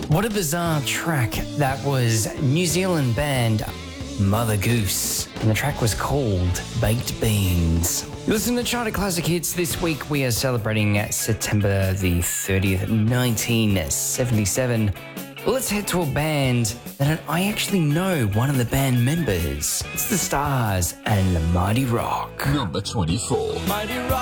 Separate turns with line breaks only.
What a bizarre track. That was New Zealand band Mother Goose, and the track was called Baked Beans. You listen to Charter Classic Hits. This week we are celebrating September the 30th, 1977. Well, let's head to a band that I actually know one of the band members. It's the Stars and Mighty Rock.
Number 24.
Mighty Rock.